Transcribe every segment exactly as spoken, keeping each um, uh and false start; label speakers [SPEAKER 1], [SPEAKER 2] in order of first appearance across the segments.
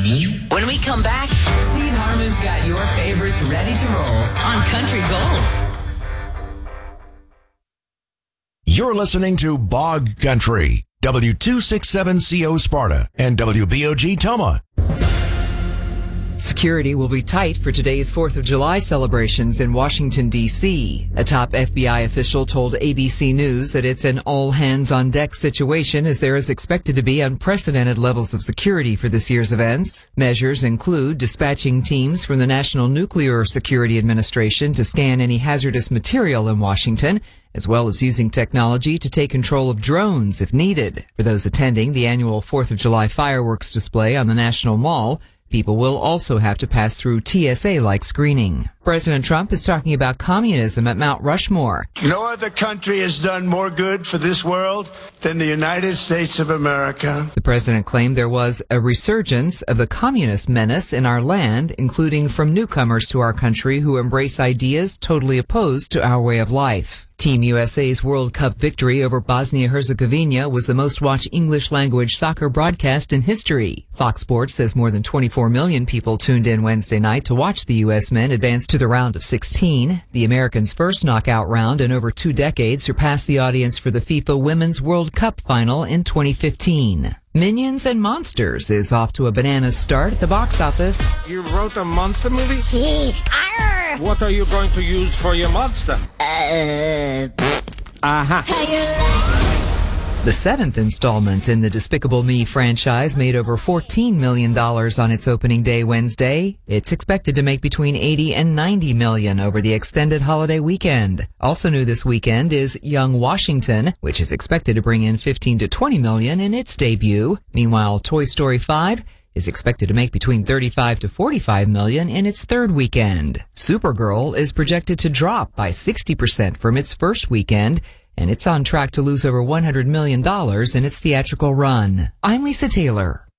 [SPEAKER 1] When we come back, Steve Harmon's got your favorites ready to roll on Country Gold.
[SPEAKER 2] You're listening to Bog Country, W two sixty-seven C O Sparta and W B O G Toma.
[SPEAKER 3] Security will be tight for today's fourth of July celebrations in Washington, D C A top F B I official told A B C News that it's an all-hands-on-deck situation as there is expected to be unprecedented levels of security for this year's events. Measures include dispatching teams from the National Nuclear Security Administration to scan any hazardous material in Washington, as well as using technology to take control of drones if needed. For those attending the annual fourth of July fireworks display on the National Mall, people will also have to pass through T S A-like screening. President Trump is talking about communism at Mount Rushmore.
[SPEAKER 4] No other country has done more good for this world than the United States of America.
[SPEAKER 3] The president claimed there was a resurgence of the communist menace in our land, including from newcomers to our country who embrace ideas totally opposed to our way of life. Team U S A's World Cup victory over Bosnia-Herzegovina was the most-watched English-language soccer broadcast in history. Fox Sports says more than twenty-four million people tuned in Wednesday night to watch the U S men advance to the round of sixteen. The Americans' first knockout round in over two decades surpassed the audience for the FIFA Women's World Cup final in twenty fifteen. Minions and Monsters is off to a bananas start at the box office.
[SPEAKER 5] You wrote a monster movie?
[SPEAKER 6] See, arr!
[SPEAKER 5] What are you going to use for your monster?
[SPEAKER 6] Uh,
[SPEAKER 5] Aha.
[SPEAKER 6] uh-huh.
[SPEAKER 3] The seventh installment in the Despicable Me franchise made over fourteen million dollars on its opening day Wednesday. It's expected to make between eighty and ninety million over the extended holiday weekend. Also new this weekend is Young Washington, which is expected to bring in fifteen to twenty million in its debut. Meanwhile, Toy Story five is expected to make between thirty-five to forty-five million in its third weekend. Supergirl is projected to drop by sixty percent from its first weekend, and it's on track to lose over one hundred million dollars in its theatrical run. I'm Lisa Taylor.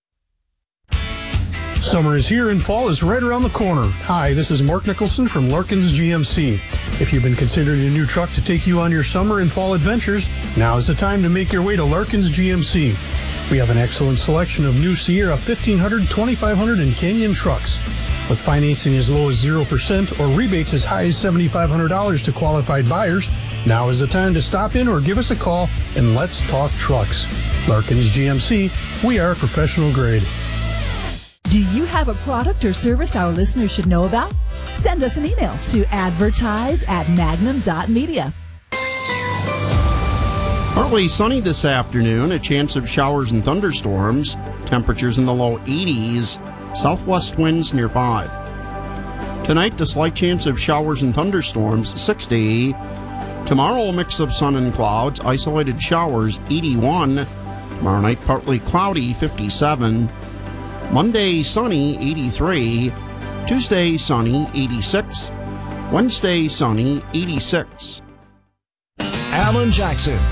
[SPEAKER 7] Summer is here and fall is right around the corner. Hi, this is Mark Nicholson from Larkins G M C. If you've been considering a new truck to take you on your summer and fall adventures, now is the time to make your way to Larkins G M C. We have an excellent selection of new Sierra fifteen hundred, twenty-five hundred, and Canyon trucks. With financing as low as zero percent or rebates as high as seven thousand five hundred dollars to qualified buyers, now is the time to stop in or give us a call and let's talk trucks. Larkins G M C, we are professional grade.
[SPEAKER 8] Do you have a product or service our listeners should know about? Send us an email to advertise at magnum dot media.
[SPEAKER 9] Partly sunny this afternoon, a chance of showers and thunderstorms, temperatures in the low eighties, southwest winds near five. Tonight, the slight chance of showers and thunderstorms, sixty. Tomorrow, a mix of sun and clouds, isolated showers, eighty-one. Tomorrow night, partly cloudy, fifty-seven. Monday, sunny, eighty-three. Tuesday, sunny, eighty-six. Wednesday, sunny, eighty-six.
[SPEAKER 2] Alan Jackson.